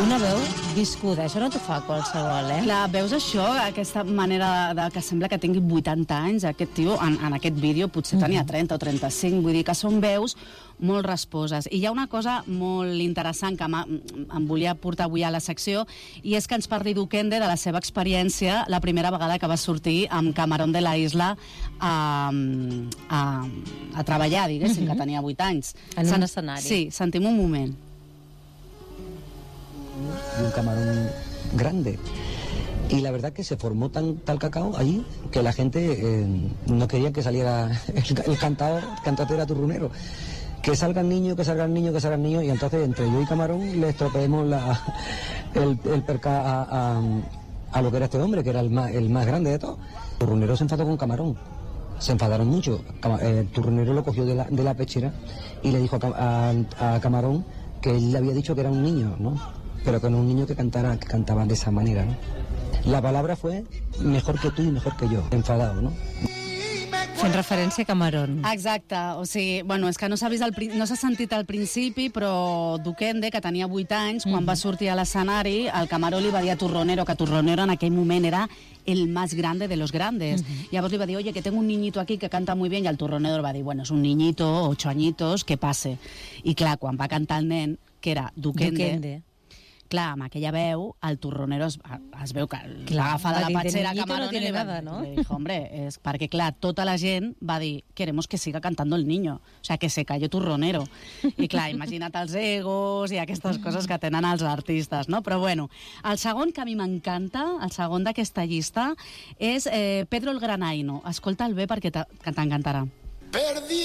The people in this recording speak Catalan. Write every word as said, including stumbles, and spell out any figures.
Una veu viscuda, això no t'ho fa qualsevol, eh? Clar, veus això, aquesta manera de, de que sembla que tingui vuitanta anys, aquest tio, en, en aquest vídeo potser tenia trenta o trenta-cinc, vull dir que són veus molt resposes. I hi ha una cosa molt interessant que em volia portar avui a la secció, i és que ens parli Duquende de la seva experiència la primera vegada que va sortir amb Camarón de la Isla a, a, a treballar, diguéssim, uh-huh. que tenia vuit anys. En un escenari. Sí, sentim un moment. De un camarón grande. Y la verdad que se formó tan, tal cacao allí que la gente eh, no quería que saliera el, el cantador, cantante era turrunero. Que salga el niño, que salga el niño, que salga el niño, y entonces entre yo y Camarón le estropeemos la, el, el perca a, a, a lo que era este hombre, que era el más, el más grande de todos. El turrunero se enfadó con Camarón. Se enfadaron mucho. El turrunero lo cogió de la, de la pechera y le dijo a, a, a Camarón que él le había dicho que era un niño, ¿no? Pero que no un niño que cantara, que cantaba de esa manera, ¿no? La palabra fue mejor que tú y mejor que yo, enfadado, ¿no? Fent referència a Camarón. Exacte, o sigui, bueno, és que no s'ha vist al, no s'ha sentit al principi, però Duquende, que tenia vuit anys, quan mm-hmm. va sortir a l'escenari, el Camarón li va dir a Turronero, que Turronero en aquell moment era el más grande de los grandes. Mm-hmm. Llavors li va dir, oye, que tengo un niñito aquí que canta muy bien, i el Turronero va dir, bueno, és un niñito, ocho añitos, que pase. I clar, quan va cantar el nen, que era Duquende, Duquende. Clar, amb aquella veu, el Turronero es, es veu que l'agafa de la patxera a Camarón no i li, nada, ¿no? le dijo, hombre, és perquè clar, tota la gent va dir, queremos que siga cantando el niño, o sea, que se calle Turronero. I clar, imagina't els egos i aquestes coses que tenen els artistes, no? Però bueno, el segon que a mi m'encanta, el segon d'aquesta llista, és eh, Pedro el Granaino. Escolta'l bé perquè t'encantarà. Perdi